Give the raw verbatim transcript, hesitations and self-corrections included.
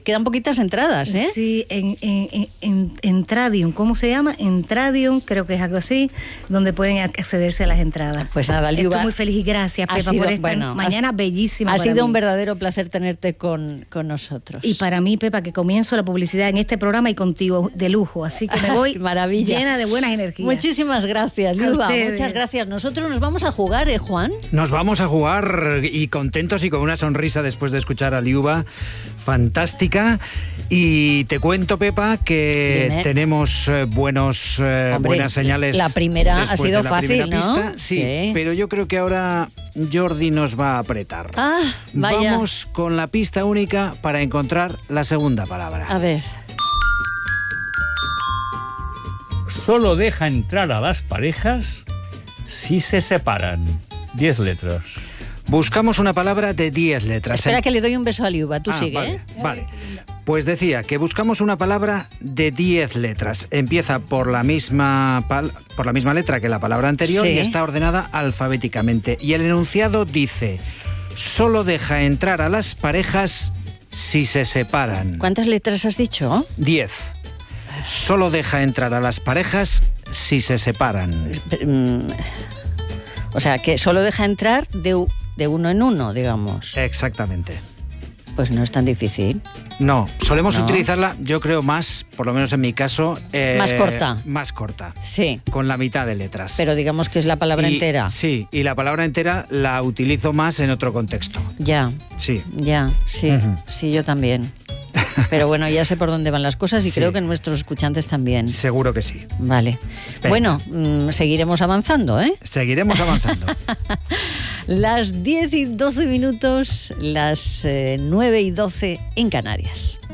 quedan poquitas entradas, ¿eh? Sí, en, en, en, en Entradium, ¿cómo se llama? Entradium, creo que es algo así, donde pueden accederse a las entradas. Pues nada, Liuba, estoy muy feliz y gracias, Pepa, sido, por esta bueno, mañana has, bellísima. Ha para sido mí. un verdadero placer tenerte con, con nosotros. Y para mí, Pepa, que comienzo la publicidad en este programa y contigo de lujo, así que me voy Maravilla. llena de buenas energías. Muchísimas gracias, Liuba, muchas gracias. Nosotros nos vamos a jugar, ¿eh, Juan? Nos vamos a jugar y contentos y con una sonrisa después de escuchar a Liuba, fantástica. Y te cuento, Pepa, que Dime. tenemos eh, buenos, eh, Hombre, buenas señales. La primera ha sido la fácil, ¿no? Pista. Sí, sí, pero yo creo que ahora Jordi nos va a apretar. Ah, vaya. Vamos con la pista única para encontrar la segunda palabra. A ver. Solo deja entrar a las parejas si se separan. Diez letras. Buscamos una palabra de diez letras. Espera que le doy un beso a Liuba, tú ah, sigue, vale, ¿eh? Vale. Pues decía que buscamos una palabra de diez letras. Empieza por la misma pal- por la misma letra que la palabra anterior sí. y está ordenada alfabéticamente. Y el enunciado dice: solo deja entrar a las parejas si se separan. ¿Cuántas letras has dicho? Diez. Solo deja entrar a las parejas si se separan. O sea, que solo deja entrar de, de uno en uno, digamos. Exactamente. Pues no es tan difícil. No, solemos no. utilizarla, yo creo más, por lo menos en mi caso... Eh, más corta. Más corta. Sí. Con la mitad de letras. Pero digamos que es la palabra y, entera. Sí, y la palabra entera la utilizo más en otro contexto. Ya. Sí. Ya, sí. Uh-huh. Sí, yo también. Pero bueno, ya sé por dónde van las cosas y sí. creo que nuestros escuchantes también. Seguro que sí. Vale. Venga. Bueno, mmm, seguiremos avanzando, ¿eh? Seguiremos avanzando. Las diez y doce minutos, las eh, nueve y doce en Canarias.